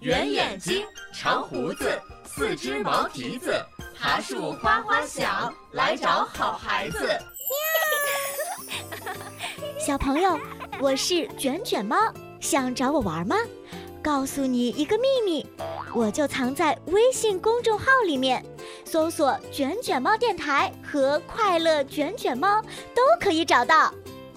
圆眼睛，长胡子，四只毛蹄子，爬树哗哗响，来找好孩子。 小朋友，我是卷卷猫，想找我玩吗？告诉你一个秘密，我就藏在微信公众号里面，搜索卷卷猫电台和快乐卷卷猫都可以找到。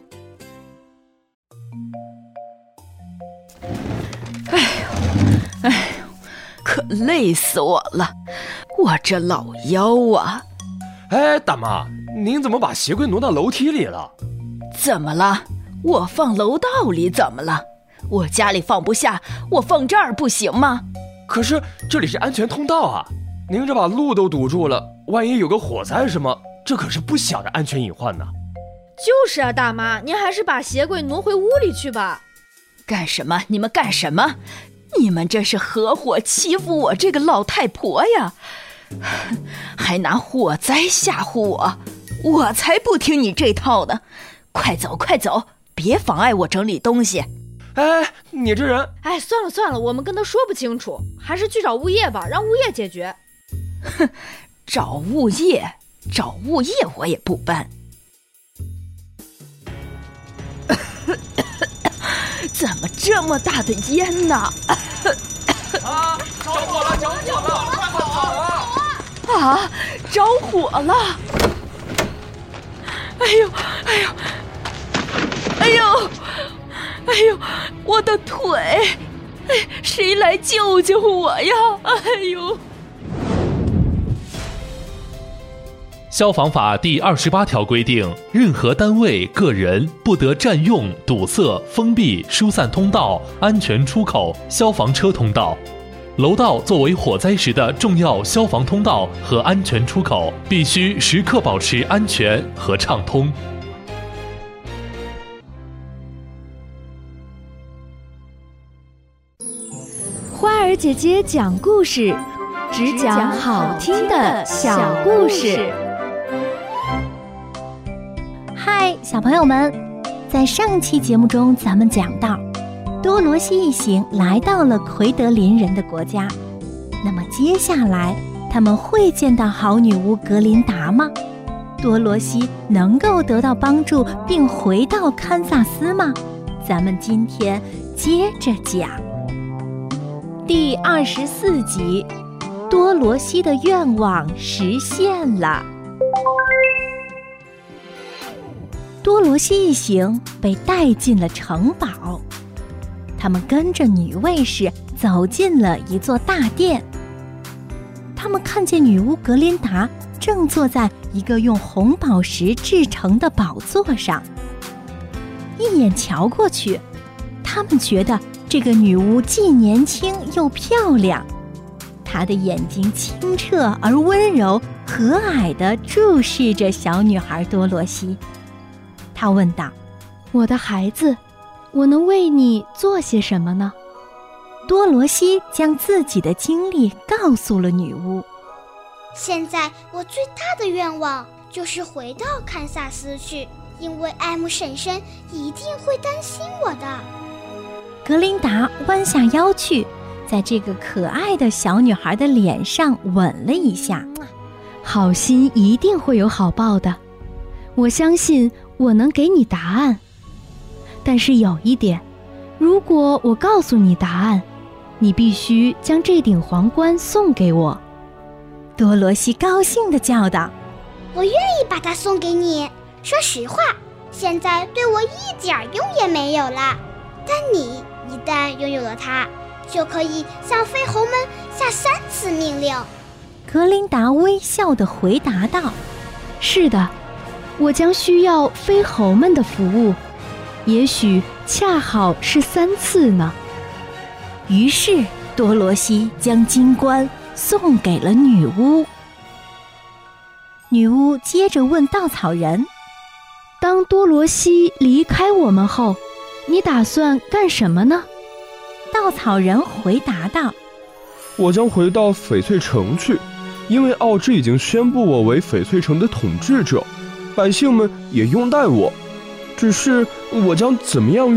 哎呦，可累死我了，我这老腰啊！ 哎，大妈，您怎么把鞋柜挪到楼梯里了？ 怎么了？我放楼道里怎么了？我家里放不下，我放这儿不行吗？ 可是这里是安全通道啊，您这把路都堵住了，万一有个火灾什么，这可是不小的安全隐患呢。 就是啊，大妈，您还是把鞋柜挪回屋里去吧。 干什么？你们干什么？你们这是合伙欺负我这个老太婆呀，还拿火灾吓唬我，我才不听你这套呢！快走快走，别妨碍我整理东西。 哎，你这人…… 哎，算了，我们跟他说不清楚，还是去找物业吧，让物业解决。 哼，找物业我也不搬。怎么这么大的烟呢？ 啊！着火了！快跑啊！ 啊！着火了！哎呦！我的腿！哎，谁来救救我呀？哎呦！ 消防法第28条规定，任何单位、个人不得占用、堵塞、封闭、疏散通道、安全出口、消防车通道。楼道作为火灾时的重要消防通道和安全出口，必须时刻保持安全和畅通。 花儿姐姐讲故事，只讲好听的小故事。 嗨，小朋友们，在上期节目中咱们讲到，多罗西一行来到了奎德林人的国家。那么接下来他们会见到好女巫格琳达吗？多罗西能够得到帮助并回到堪萨斯吗？咱们今天接着讲。第24集，多罗西的愿望实现了。多罗西一行被带进了城堡，他们跟着女卫士走进了一座大殿。他们看见女巫格琳达正坐在一个用红宝石制成的宝座上，一眼瞧过去，他们觉得这个女巫既年轻又漂亮，她的眼睛清澈而温柔，和蔼地注视着小女孩多罗西。她问道：“ 我的孩子，我能为你做些什么呢？” 多罗西将自己的经历告诉了女巫。 现在我最大的愿望就是回到堪萨斯去，因为艾姆婶婶一定会担心我的。 格琳达弯下腰去，在这个可爱的小女孩的脸上吻了一下。 好心一定会有好报的，我相信我能给你答案。但是有一点，如果我告诉你答案，你必须将这顶皇冠送给我。 多罗西高兴地叫道：“ 我愿意把它送给你。说实话，现在对我一点用也没有了，但你一旦拥有了它，就可以向飞猴们下3次命令。” 格琳达微笑地回答道：“ 是的，我将需要飞猴们的服务，也许恰好是3次呢。” 于是多罗西将金冠送给了女巫。女巫接着问稻草人：“ 当多罗西离开我们后，你打算干什么呢？” 稻草人回答道：“ 我将回到翡翠城去，因为奥芝已经宣布我为翡翠城的统治者，百姓们也拥戴我。只是我将怎么样